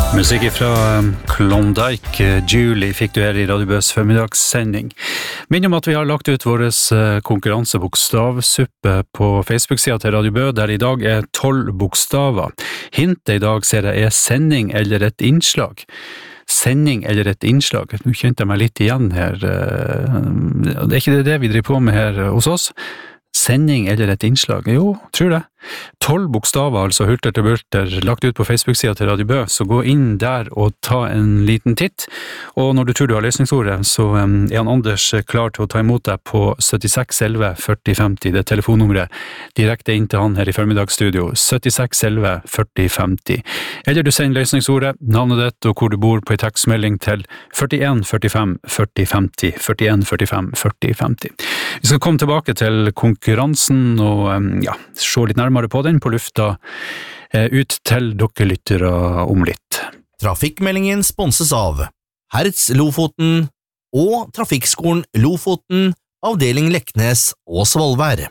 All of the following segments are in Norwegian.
Musikk fra Klondike, Julie, fikk du her i Radio Bøs formidagssending. Minn om at vi har lagt ut vår konkurransebokstavsuppe på Facebook-siden til Radio Bø, der i dag 12 bokstaver. Hintet i dag ser jeg sending eller et innslag. Sending eller et innslag. Nå kjente jeg meg litt igjen her. Det ikke det vi driver på med her hos oss. Sending eller et innslag? Jo, tror det. 12 bokstaver, altså hulter til bulter, lagt ut på Facebook-siden til Radio Bø, så gå inn der og ta en liten titt. Og når du tror du har løsningsordet, så han Anders klar til å ta imot deg på 76 11 40 50. Det telefonnummeret direkte inn til han her i formiddagsstudio. 76 11 40 50. Eller du sender løsningsordet, navnet ditt og hvor du bor på en tekstmelding til 41 45 40 50. 41 45 40 50. Vi skal komme tilbake til konkurransen og se litt nærmere på den på lufta ut til dere lyttere om litt. Trafikkmeldingen sponses av Hertz Lofoten og Trafikkskolen Lofoten, avdeling Leknes og Svolvær.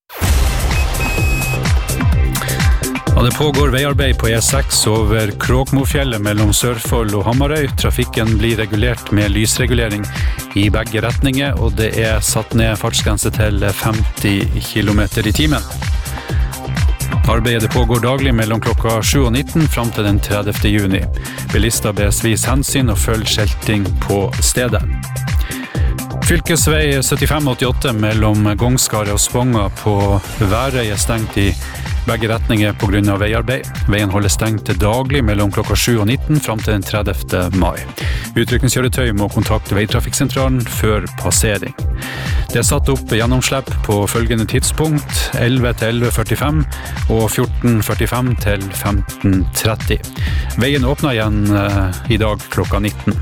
Det pågår veiarbeid på E6 over Kråkmofjellet mellom Sørfold og Hamarøy. Trafikken blir regulert med lysregulering i begge retninger, og det satt ned fartsgrense til 50 km i timen. Arbeidet pågår daglig mellom klokka 7 og 19 frem til den 30. juni. Bilister bes vise hensyn og følge skilting på stedet. Fylkesvei 7588 mellom Gongskaret og Sponga på Værøy stengt i begge retninger på grunn av veiarbeid. Veien holder stengt daglig mellom klokka 7 og 19 frem til den 30. mai. Utrykningskjøretøy må kontakte veitrafikksentralen før passering. Det satt opp gjennomslepp på følgende tidspunkt 11 til 11.45 og 14.45 til 15.30. Veien åpner igjen i dag klokka 19.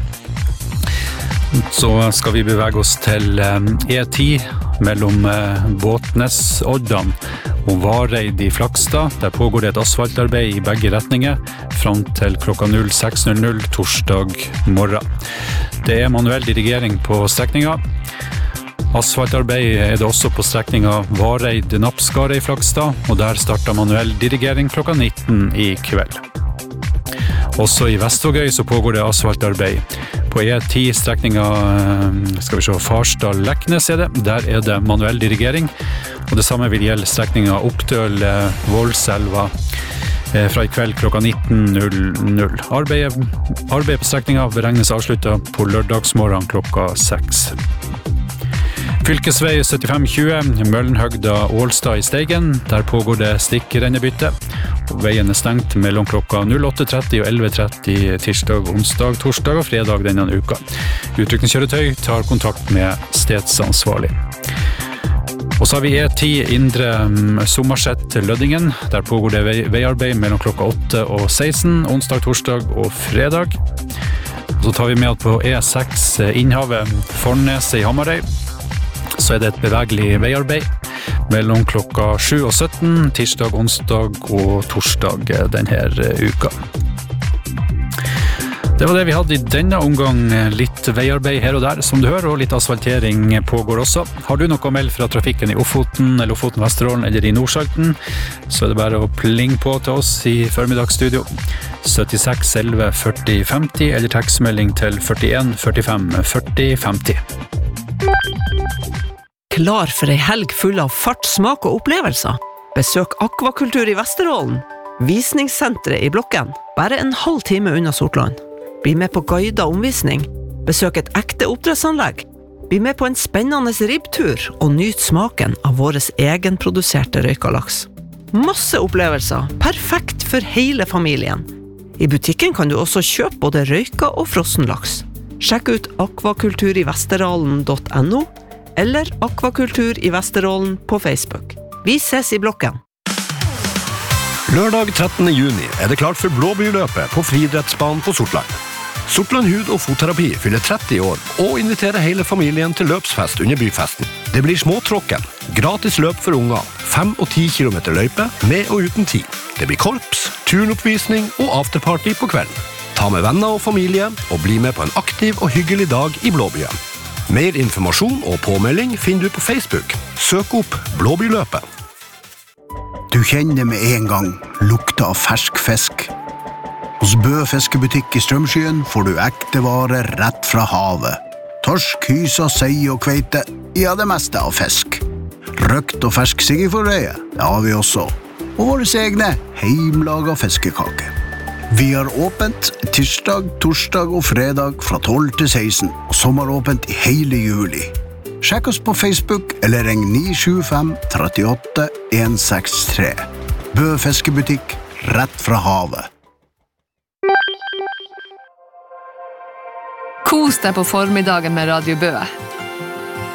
Så skal vi bevege oss til E10 mellom Båtnes-Oddan og Vareid i Flakstad. Der pågår det et asfaltarbeid i begge retninger frem til klokka 06.00 torsdag morgen. Det manuell dirigering på strekningen. Asfaltarbeid det også på strekningen Vareid-Napskaret i Flakstad, og der starter manuell dirigering klokka 19 i kveld. Også i Vestvågøy så pågår det asfaltarbeid. På E10-strekningen Farsdal-Leknes det. Der det manuell dirigering, og det samme vil gjelde strekningen Oppdøl-Voldselva fra i kveld klokka 19.00. Arbeidet på strekningen beregnes avsluttet på lørdagsmorgen klokka 6. Fylkesvei 7520, Møllenhøgda-Ålstad i Steigen. Der pågår det stikkrennebytte. Veien stengt mellom klokka 08.30 og 11.30 tirsdag, onsdag, torsdag og fredag denne uka. Utrykningskjøretøy tar kontakt med stedsansvarlig. Og så har vi E10 Indre Sommerset-Løddingen. Der pågår det veiarbeid mellom klokka 8 og 16, onsdag, torsdag og fredag. Og så tar vi med på E6 Innhavet Fornes i Hamarøy. Så det et bevegelig veiarbeid mellom klokka 7 og 17, tirsdag, onsdag og torsdag denne uka. Det var det vi hadde i denne omgang. Litt veiarbeid her og der, som du hører, og litt asfaltering pågår også. Har du noe å melde fra trafikken i Ofoten, eller Ofoten Vesterålen, eller i Nordsalten, så det bare å plinge på til oss i formiddagsstudio. 76 11 40 50, eller tekstmelding til 41 45 40 50. Klar for ei helg full av fart, smak og opplevelser? Besøk Akvakultur i Vesterålen. Visningssenteret i Blokken, bare en halv time unna Sortland. Bli med på guidet omvisning. Besøk et ekte oppdrettsanlegg. Bli med på en spennende ribbtur og nyt smaken av våres egenproduserte røykalaks. Masse opplevelser, perfekt for hele familien. I butikken kan du også kjøpe både røyka og frossenlaks. Sjekk ut akvakulturivesterålen.no eller Akvakultur i Vesterålen på Facebook. Vi ses i Blokken. Lørdag 13. juni det klart for Blåbyrløpet på friidrettsbanen på Sortland. Sortland hud- og fotterapi fyller 30 år og inviterer hele familien til løpsfest under byfesten. Det blir småtråkken, gratis løp for unger, 5 og 10 kilometer løype med og uten tid. Det blir korps, turnoppvisning og afterparty på kvelden. Ta med venner og familie og bli med på en aktiv og hyggelig dag i Blåbyen. Mer informasjon og påmelding finner du på Facebook. Søk opp Blåbyrløpet. Du kjenner med en gang lukta av fersk fisk. Hos Bø fiskebutikk i Strømskyen får du ekte varer rett fra havet. Torsk, hysa, sei og kveite, ja det meste av fisk. Røkt og fersk siggeforreie, det har vi også. Og våre egne heimlaga fiskekake. Vi har åpent tirsdag, torsdag og fredag fra 12 til 16, og sommeråpent i hele juli. Sjekk oss på Facebook eller ring 975 38 163. Bø fiskebutikk, rett fra havet. Kos deg på formiddagen med Radio Bø.